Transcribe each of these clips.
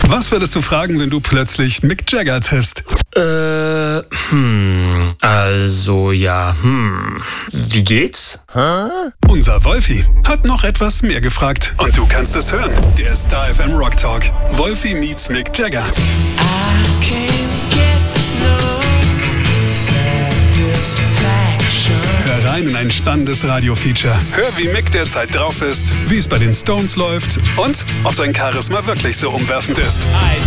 Was würdest du fragen, wenn du plötzlich Mick Jagger triffst? Wie geht's? Unser Wolfi hat noch etwas mehr gefragt. Und du kannst es hören. Der Star FM Rock Talk. Wolfi meets Mick Jagger. Hör rein in ein spannendes Radio-Feature. Hör, wie Mick derzeit drauf ist, wie es bei den Stones läuft und ob sein Charisma wirklich so umwerfend ist.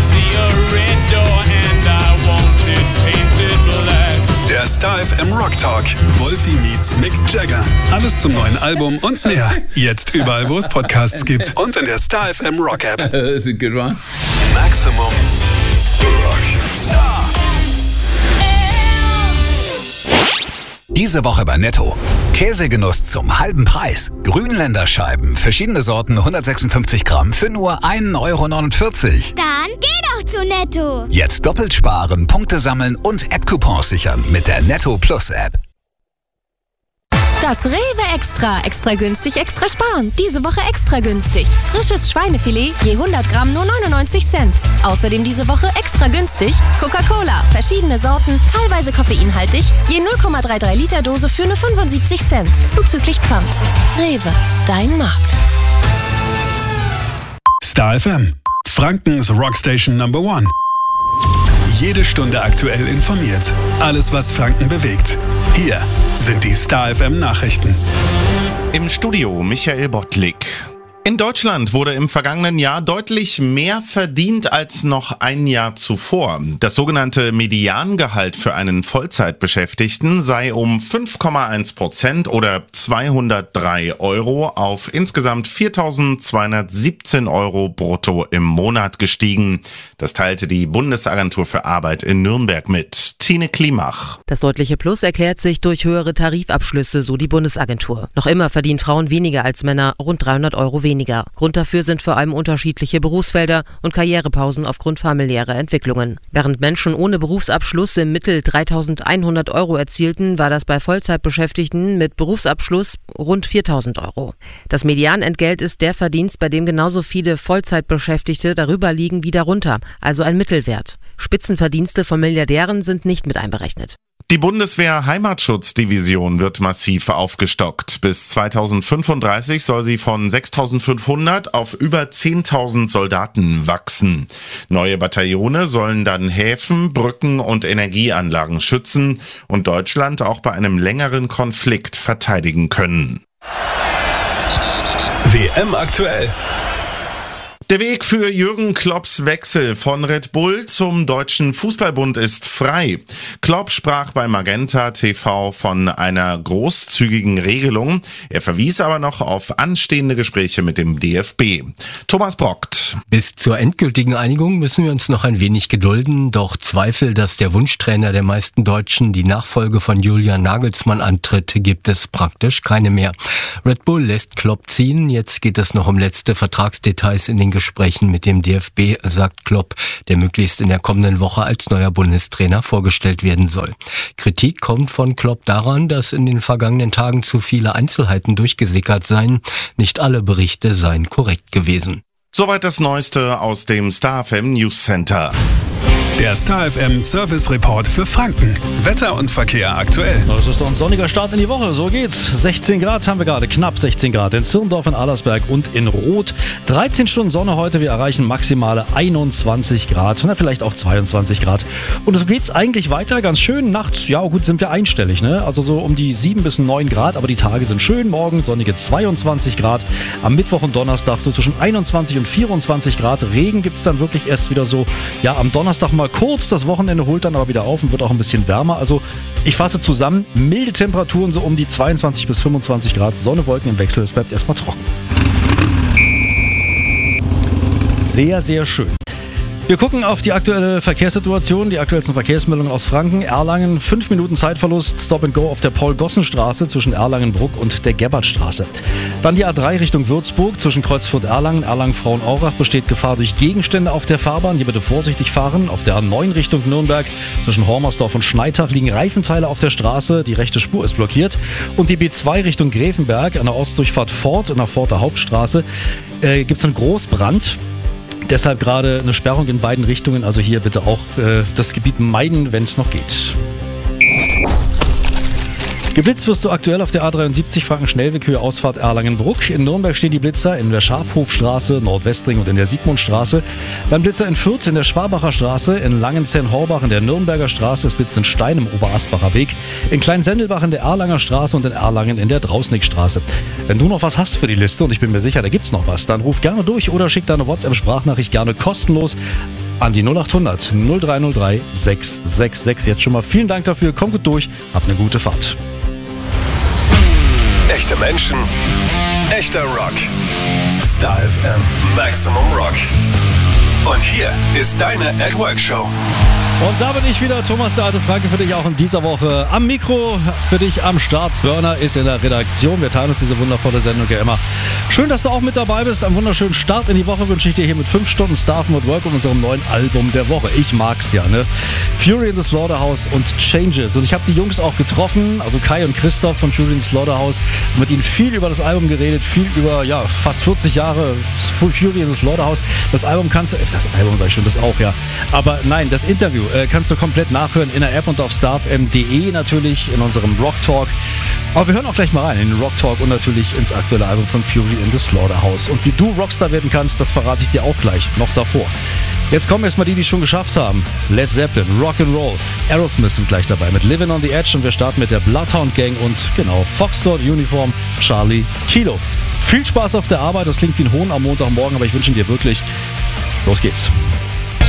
Der Star FM Rock Talk. Wolfi meets Mick Jagger. Alles zum neuen Album und mehr. Jetzt überall, wo es Podcasts gibt. Und in der Star FM Rock App. That's a good one. Maximum Rock. Star. Diese Woche bei Netto. Käsegenuss zum halben Preis. Grünländerscheiben, verschiedene Sorten, 156 Gramm für nur 1,49 Euro. Dann geh doch zu Netto. Jetzt doppelt sparen, Punkte sammeln und App-Coupons sichern mit der Netto Plus App. Das Rewe Extra. Extra günstig, extra sparen. Diese Woche extra günstig. Frisches Schweinefilet je 100 Gramm nur 99 Cent. Außerdem diese Woche extra günstig Coca-Cola. Verschiedene Sorten, teilweise koffeinhaltig. Je 0,33 Liter Dose für nur 75 Cent. Zuzüglich Pfand. Rewe, dein Markt. Star FM. Frankens Rockstation Number 1. Jede Stunde aktuell informiert. Alles, was Franken bewegt. Hier sind die Star FM Nachrichten. Im Studio Michael Bottlik. In Deutschland wurde im vergangenen Jahr deutlich mehr verdient als noch ein Jahr zuvor. Das sogenannte Mediangehalt für einen Vollzeitbeschäftigten sei um 5,1% oder 203 Euro auf insgesamt 4.217 Euro brutto im Monat gestiegen. Das teilte die Bundesagentur für Arbeit in Nürnberg mit. Tine Klimach. Das deutliche Plus erklärt sich durch höhere Tarifabschlüsse, so die Bundesagentur. Noch immer verdienen Frauen weniger als Männer, rund 300 Euro weniger. Grund dafür sind vor allem unterschiedliche Berufsfelder und Karrierepausen aufgrund familiärer Entwicklungen. Während Menschen ohne Berufsabschluss im Mittel 3.100 Euro erzielten, war das bei Vollzeitbeschäftigten mit Berufsabschluss rund 4.000 Euro. Das Medianentgelt ist der Verdienst, bei dem genauso viele Vollzeitbeschäftigte darüber liegen wie darunter, also ein Mittelwert. Spitzenverdienste von Milliardären sind nicht mit einberechnet. Die Bundeswehr-Heimatschutzdivision wird massiv aufgestockt. Bis 2035 soll sie von 6.500 auf über 10.000 Soldaten wachsen. Neue Bataillone sollen dann Häfen, Brücken und Energieanlagen schützen und Deutschland auch bei einem längeren Konflikt verteidigen können. WM aktuell. Der Weg für Jürgen Klopps Wechsel von Red Bull zum Deutschen Fußballbund ist frei. Klopp sprach bei Magenta TV von einer großzügigen Regelung. Er verwies aber noch auf anstehende Gespräche mit dem DFB. Thomas Brockt. Bis zur endgültigen Einigung müssen wir uns noch ein wenig gedulden. Doch Zweifel, dass der Wunschtrainer der meisten Deutschen die Nachfolge von Julian Nagelsmann antritt, gibt es praktisch keine mehr. Red Bull lässt Klopp ziehen. Jetzt geht es noch um letzte Vertragsdetails in den Gesprächen mit dem DFB, sagt Klopp, der möglichst in der kommenden Woche als neuer Bundestrainer vorgestellt werden soll. Kritik kommt von Klopp daran, dass in den vergangenen Tagen zu viele Einzelheiten durchgesickert seien. Nicht alle Berichte seien korrekt gewesen. Soweit das Neueste aus dem Star FM News Center. Der Star FM Service Report für Franken. Wetter und Verkehr aktuell. Das ist doch ein sonniger Start in die Woche, so geht's. 16 Grad haben wir gerade, knapp 16 Grad in Zirndorf, in Allersberg und in Roth. 13 Stunden Sonne heute, wir erreichen maximale 21 Grad, vielleicht auch 22 Grad. Und so geht's eigentlich weiter, ganz schön. Nachts, ja gut, sind wir einstellig, ne? Also so um die 7 bis 9 Grad, aber die Tage sind schön. Morgen sonnige 22 Grad. Am Mittwoch und Donnerstag so zwischen 21 und 24 Grad. Regen gibt's dann wirklich erst wieder so, ja, am Donnerstag mal kurz, das Wochenende holt dann aber wieder auf und wird auch ein bisschen wärmer. Also ich fasse zusammen, milde Temperaturen so um die 22 bis 25 Grad, Sonne, Wolken im Wechsel, es bleibt erstmal trocken. Sehr, sehr schön. Wir gucken auf die aktuelle Verkehrssituation, die aktuellsten Verkehrsmeldungen aus Franken. Erlangen, 5 Minuten Zeitverlust, Stop and Go auf der Paul-Gossen-Straße zwischen Erlangen-Bruck und der Gerbertstraße. Dann die A3 Richtung Würzburg zwischen Kreuzfurt-Erlangen, Erlangen-Frauenaurach besteht Gefahr durch Gegenstände auf der Fahrbahn. Hier bitte vorsichtig fahren. Auf der A9 Richtung Nürnberg zwischen Hormersdorf und Schneitach liegen Reifenteile auf der Straße. Die rechte Spur ist blockiert. Und die B2 Richtung Gräfenberg an der Ostdurchfahrt Fort, in der Forter Hauptstraße, gibt es einen Großbrand. Deshalb gerade eine Sperrung in beiden Richtungen, also hier bitte auch das Gebiet meiden, wenn es noch geht. Geblitzt wirst du aktuell auf der A73 Franken-Schnellweg-Höhe Ausfahrt Erlangen-Bruck. In Nürnberg stehen die Blitzer in der Schafhofstraße, Nordwestring und in der Sigmundstraße. Beim Blitzer in Fürth in der Schwabacher Straße, in Langenzenn-Horbach in der Nürnberger Straße, es blitzt in Stein im Oberasbacher Weg, in Kleinsendelbach in der Erlanger Straße und in Erlangen in der Drausnickstraße. Wenn du noch was hast für die Liste, und ich bin mir sicher, da gibt's noch was, dann ruf gerne durch oder schick deine WhatsApp-Sprachnachricht gerne kostenlos an die 0800 0303 666. Jetzt schon mal vielen Dank dafür, komm gut durch, hab eine gute Fahrt. Echte Menschen, echter Rock. Star FM Maximum Rock. Und hier ist deine At Work Show. Und da bin ich wieder, Thomas der Alte Franke, für dich auch in dieser Woche am Mikro, für dich am Start. Burner ist in der Redaktion. Wir teilen uns diese wundervolle Sendung ja immer. Schön, dass du auch mit dabei bist. Einen wunderschönen Start in die Woche wünsche ich dir hier mit 5 Stunden Star FM at Work und unserem neuen Album der Woche. Ich mag's ja, ne? Fury in the Slaughterhouse und Changes. Und ich habe die Jungs auch getroffen, also Kai und Christoph von Fury in the Slaughterhouse, mit ihnen viel über das Album geredet, viel über, ja, fast 40 Jahre Fury in the Slaughterhouse. Das Album kannst du, das Album sag ich schon, das auch, ja. Aber nein, das Interview kannst du komplett nachhören in der App und auf starfm.de natürlich in unserem Rock Talk. Aber wir hören auch gleich mal rein in den Rock Talk und natürlich ins aktuelle Album von Fury in the Slaughterhouse. Und wie du Rockstar werden kannst, das verrate ich dir auch gleich, noch davor. Jetzt kommen erstmal die es schon geschafft haben. Led Zeppelin, Rock'n'Roll, Aerosmith sind gleich dabei mit Living on the Edge und wir starten mit der Bloodhound Gang und genau, Foxtrot, Uniform, Charlie, Kilo. Viel Spaß auf der Arbeit, das klingt wie ein Hohn am Montagmorgen, aber ich wünsche dir wirklich, los geht's.